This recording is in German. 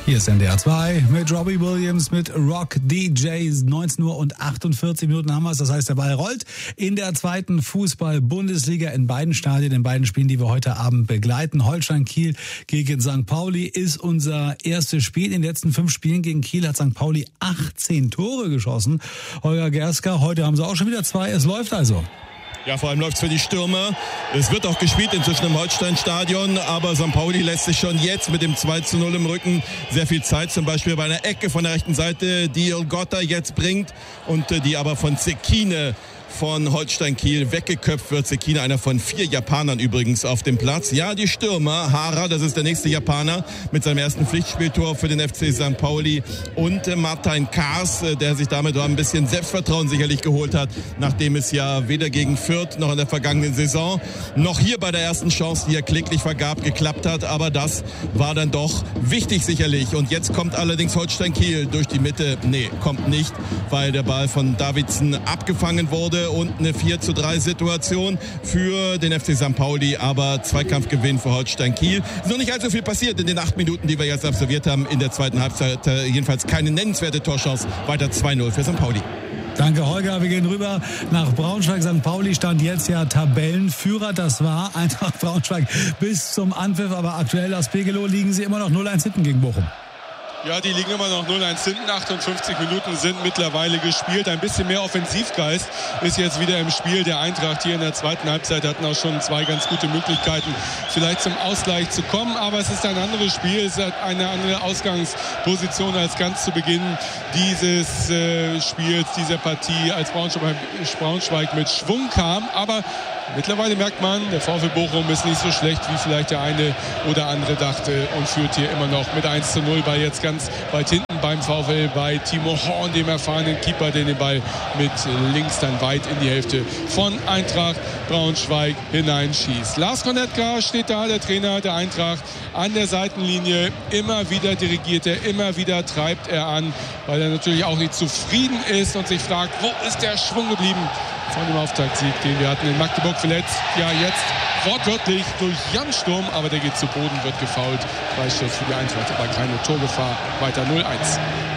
Hier ist NDR 2 mit Robbie Williams, mit Rock DJs. 19 Uhr und 48 Minuten haben wir es. Das heißt, der Ball rollt in der zweiten Fußball-Bundesliga in beiden Stadien, in beiden Spielen, die wir heute Abend begleiten. Holstein Kiel gegen St. Pauli ist unser erstes Spiel. In den letzten 5 Spielen gegen Kiel hat St. Pauli 18 Tore geschossen. Holger Gerska, heute haben sie auch schon wieder 2. Es läuft also. Ja, vor allem läuft's für die Stürmer. Es wird auch gespielt inzwischen im Holstein-Stadion, aber St. Pauli lässt sich schon jetzt mit dem 2:0 im Rücken sehr viel Zeit, zum Beispiel bei einer Ecke von der rechten Seite, die Ilgotta jetzt bringt und die aber von Sekine von Holstein Kiel weggeköpft wird. Sekine, einer von 4 Japanern übrigens auf dem Platz. Ja, die Stürmer, Hara, das ist der nächste Japaner mit seinem ersten Pflichtspieltor für den FC St. Pauli, und Martin Kaas, der sich damit ein bisschen Selbstvertrauen sicherlich geholt hat, nachdem es ja weder gegen Fürth noch in der vergangenen Saison noch hier bei der ersten Chance, die er kläglich vergab, geklappt hat. Aber das war dann doch wichtig sicherlich. Und jetzt kommt allerdings Holstein Kiel durch die Mitte. Nee, kommt nicht, weil der Ball von Davidsen abgefangen wurde und eine 4:3 Situation für den FC St. Pauli, aber Zweikampfgewinn für Holstein Kiel. Es ist noch nicht allzu viel passiert in den 8 Minuten, die wir jetzt absolviert haben in der zweiten Halbzeit. Jedenfalls keine nennenswerte Torchance. Weiter 2:0 für St. Pauli. Danke, Holger. Wir gehen rüber nach Braunschweig. St. Pauli stand jetzt ja Tabellenführer. Das war Eintracht Braunschweig bis zum Anpfiff. Aber aktuell aus Pegelow liegen sie immer noch 0:1 hinten gegen Bochum. Ja, die liegen immer noch 0:1 hinten. 58 Minuten sind mittlerweile gespielt. Ein bisschen mehr Offensivgeist ist jetzt wieder im Spiel der Eintracht. Hier in der zweiten Halbzeit hatten auch schon 2 ganz gute Möglichkeiten, vielleicht zum Ausgleich zu kommen. Aber es ist ein anderes Spiel. Es hat eine andere Ausgangsposition als ganz zu Beginn dieses Spiels, dieser Partie, als Braunschweig mit Schwung kam. Aber mittlerweile merkt man, der VfL Bochum ist nicht so schlecht, wie vielleicht der eine oder andere dachte, und führt hier immer noch mit 1:0 bei jetzt ganz weit hinten beim VfL bei Timo Horn, dem erfahrenen Keeper, der den Ball mit links dann weit in die Hälfte von Eintracht Braunschweig hineinschießt. Lars Konetka steht da, der Trainer der Eintracht, an der Seitenlinie. Immer wieder dirigiert er, immer wieder treibt er an, weil er natürlich auch nicht zufrieden ist und sich fragt, wo ist der Schwung geblieben von dem Auftaktsieg, den wir hatten in Magdeburg verletzt. Ja, jetzt wortwörtlich durch Jan Sturm, aber der geht zu Boden, wird gefoult. Freistoß für die Eintracht, aber keine Torgefahr. Weiter 0:1.